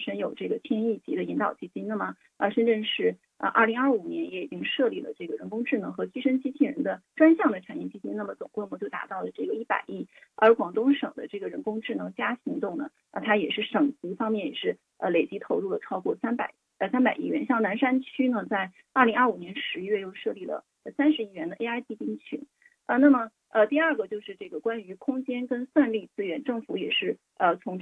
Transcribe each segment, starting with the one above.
身有这个1000亿级的引导基金。那么深圳市2025年也已经设立了这个人工智能和具身机器人的专项的产业基金，那么总规模就达到了这个100亿。而广东省的这个人工智能加行动呢，它也是省级方面也是累计投入了超过300亿元。像南山区呢，在2025年10月又设立了30亿元的 AI 基金群。那么第二个就是这个关于空间跟算力资源，政府也是从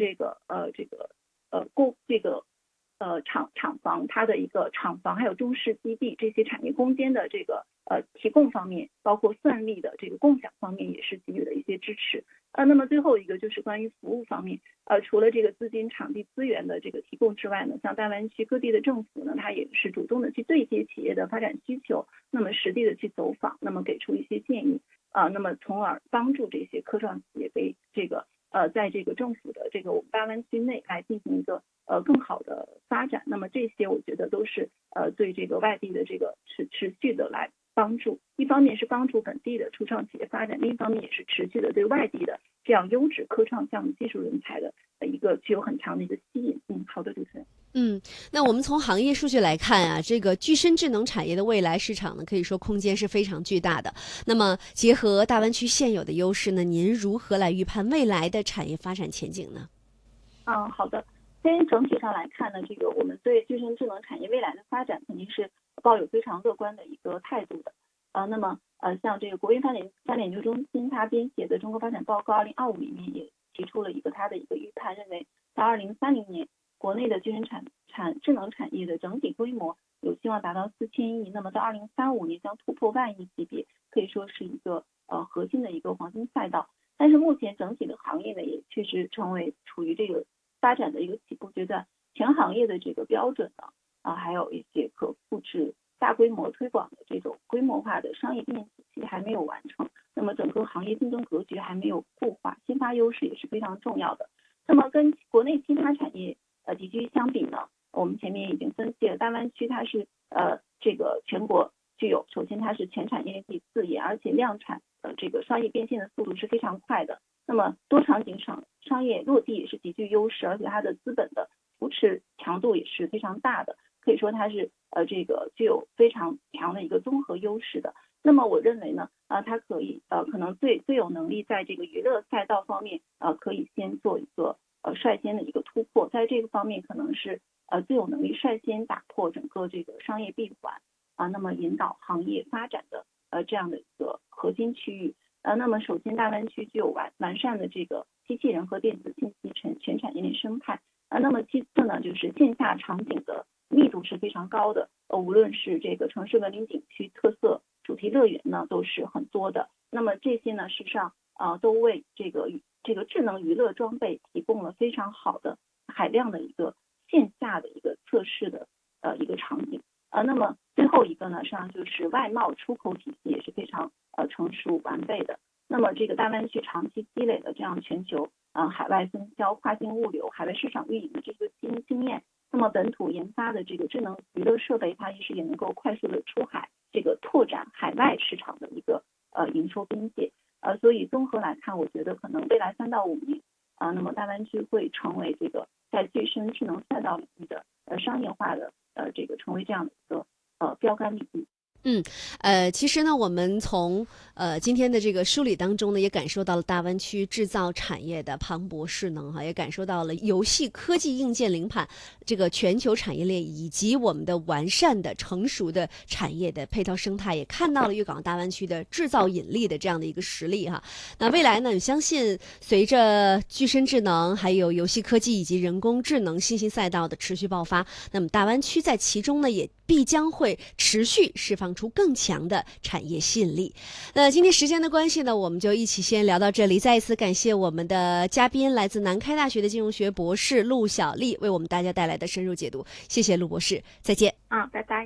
厂房它的一个厂房还有中式基地这些产业空间的这个提供方面，包括算力的这个共享方面也是给予了一些支持。那么最后一个就是关于服务方面，除了这个资金场地资源的这个提供之外呢，像大湾区各地的政府呢，它也是主动的去对接企业的发展需求，那么实地的去走访，那么给出一些建议那么从而帮助这些科创企业为这个在这个政府的这个我们大湾区内来进行一个更好的发展。那么这些我觉得都是对这个外地的这个持续的来帮助，一方面是帮助本地的初创企业发展，另一方面也是持续的对外地的这样优质科创项目技术人才的一个具有很强的一个吸引。好的，主持人。 那我们从行业数据来看啊，这个具身智能产业的未来市场呢，可以说空间是非常巨大的。那么结合大湾区现有的优势呢，您如何来预判未来的产业发展前景呢？ 好的。先整体上来看呢，这个我们对具身智能产业未来的发展肯定是抱有非常乐观的一个态度的。那么像这个国营发展研究中心它编写的中国发展报告2025里面也提出了它的一个预判，认为到2030年国内的具身智能产业的整体规模有希望达到4000亿，那么到2035年将突破10000亿级别，可以说是一个核心的一个黄金赛道。但是目前整体的行业呢，也确实处于这个发展的一个起步阶段，全行业的这个标准呢还有一些可复制大规模推广的这种规模化的商业变体系还没有完成，那么整个行业竞争格局还没有固化，先发优势也是非常重要的。那么跟国内其他产业地区相比呢，我们前面已经分析了，大湾区它是这个全国首先它是全产业链第4业，而且量产这个商业变现的速度是非常快的。那么多场景商业落地也是极具优势，而且它的资本的扶持强度也是非常大的，可以说它是这个具有非常强的一个综合优势的。那么我认为呢它可能最有能力在这个娱乐赛道方面可以先做一个率先的一个突破，在这个方面可能是最有能力率先打破整个这个商业闭环那么引导行业发展的这样的一个核心区域。那么首先大湾区具有完善的这个机器人和电子信息全产业链生态那么其次呢，就是线下场景的密度是非常高的无论是这个城市文明景区特色主题乐园呢都是很多的。那么这些呢事实上都为这个智能娱乐装备提供了非常好的海量的一个线下的一个测试的一个场景那么最后一个呢实际上就是外贸出口体系也是非常成熟完备的。那么这个大湾区长期积累的这样全球海外分销、跨境物流、海外市场运营的这个经验，那么本土研发的这个智能娱乐设备，它也能够快速的出海，这个拓展海外市场的一个营收边界所以综合来看，我觉得可能未来3到5年那么大湾区会成为这个在具身智能赛道领域的商业化的这个成为这样的一个标杆领域。 其实呢，我们从今天的这个梳理当中呢，也感受到了大湾区制造产业的磅礴势能也感受到了游戏科技硬件领跑这个全球产业链，以及我们的完善的成熟的产业的配套生态，也看到了粤港大湾区的制造引力的这样的一个实力那未来呢，相信随着具身智能、还有游戏科技以及人工智能新兴赛道的持续爆发，那么大湾区在其中呢，也必将会持续释放出更强的产业吸引力。那今天时间的关系呢，我们就一起先聊到这里。再一次感谢我们的嘉宾，来自南开大学的金融学博士陆小丽，为我们大家带来的深入解讀。謝謝陸博士，再見。 拜拜。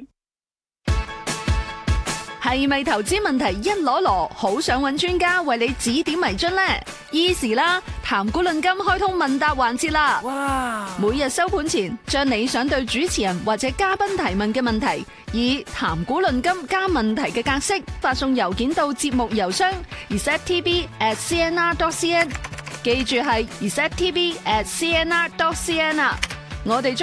係咪投資問題一籮好想揾專家為你指點迷津呢？Easy 啦，談股論金開通問答環節啦！哇！每日收盤前，將你想對主持人或者嘉賓提問嘅問題，以談股論金加問題嘅格式發送郵件到節目郵箱 receptv@cnr.cn， 記住係 receptv@cnr.cn 啊！我哋將